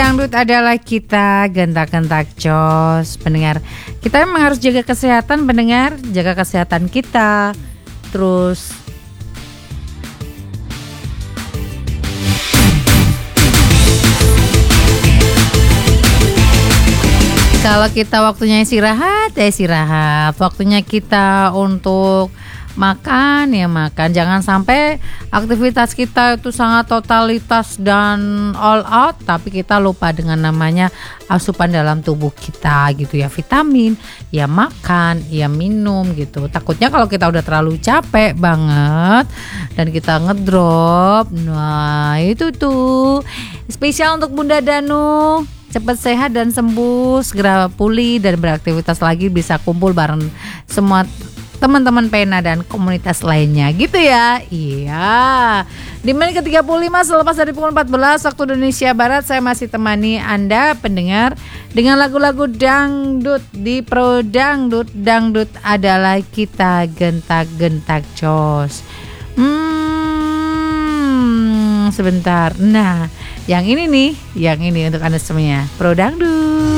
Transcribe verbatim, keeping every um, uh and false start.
Dangdut adalah kita, gentak-gentak jos. Pendengar, kita memang harus jaga kesehatan, pendengar. Jaga kesehatan kita. Terus kalau kita waktunya istirahat, ya istirahat. Waktunya kita untuk makan, ya makan. Jangan sampai aktivitas kita itu sangat totalitas dan all out, tapi kita lupa dengan namanya asupan dalam tubuh kita gitu ya. Vitamin, ya makan, ya minum gitu. Takutnya kalau kita udah terlalu capek banget dan kita ngedrop, nah itu tuh spesial untuk Bunda Danu. Cepat sehat dan sembuh, segera pulih dan beraktivitas lagi, bisa kumpul bareng semua teman-teman pena dan komunitas lainnya gitu ya. Iya. Di menit ke tiga puluh lima selepas dari pukul empat belas waktu Indonesia Barat, saya masih temani Anda pendengar dengan lagu-lagu dangdut di Pro Dangdut. Dangdut adalah kita, gentak-gentak jos. Hmm, sebentar. Nah, yang ini nih, yang ini untuk Anda semuanya. Pro Dangdut.